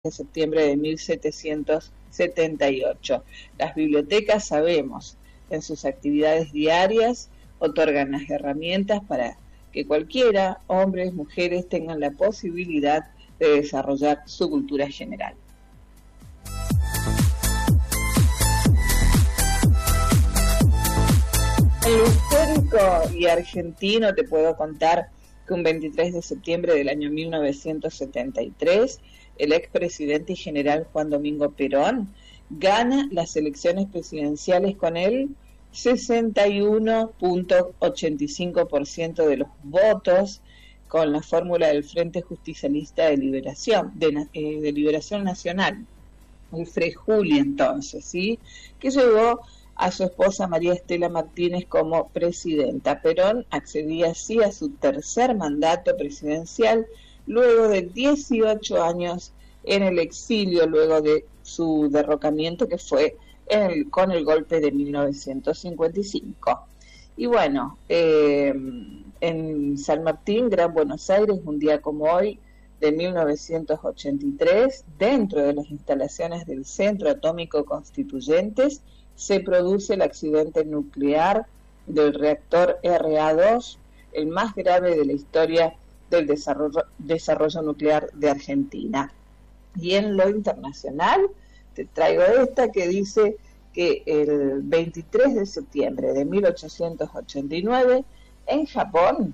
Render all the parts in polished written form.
de septiembre de 1778. Las bibliotecas, sabemos, en sus actividades diarias otorgan las herramientas para que cualquiera, hombres, mujeres, tengan la posibilidad de desarrollar su cultura general. En lo histórico y argentino te puedo contar que un 23 de septiembre del año 1973, el expresidente y general Juan Domingo Perón gana las elecciones presidenciales con el 61.85% de los votos, con la fórmula del Frente Justicialista de Liberación, de Liberación Nacional, el FREJULI entonces, ¿sí? Que llevó a su esposa María Estela Martínez como presidenta. Perón accedía así a su tercer mandato presidencial luego de 18 años en el exilio, luego de su derrocamiento que fue con el golpe de 1955. Y bueno, en San Martín, Gran Buenos Aires, un día como hoy de 1983, dentro de las instalaciones del Centro Atómico Constituyentes, se produce el accidente nuclear del reactor RA2, el más grave de la historia del desarrollo nuclear de Argentina. Y en lo internacional, te traigo esta que dice que el 23 de septiembre de 1889, en Japón,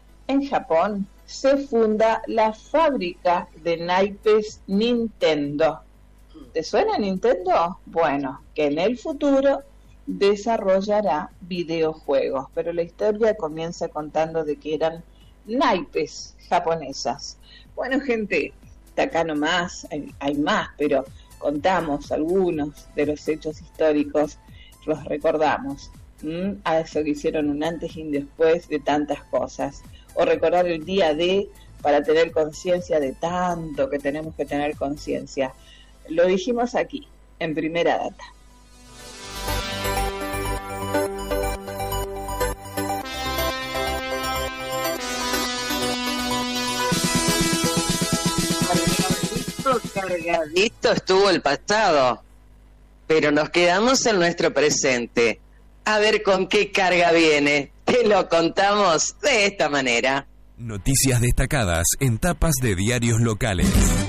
se funda la fábrica de naipes Nintendo. ¿Te suena Nintendo? Bueno, que en el futuro desarrollará videojuegos, pero la historia comienza contando de que eran naipes japonesas. Bueno, gente, hasta acá nomás, hay más, pero contamos algunos de los hechos históricos, los recordamos. A eso que hicieron un antes y un después de tantas cosas. O recordar el día D para tener conciencia de tanto que tenemos que tener conciencia. Lo dijimos aquí, en Primera Data. Cargadito estuvo el pasado, pero nos quedamos en nuestro presente. A ver con qué carga viene. Te lo contamos de esta manera. Noticias destacadas en tapas de diarios locales.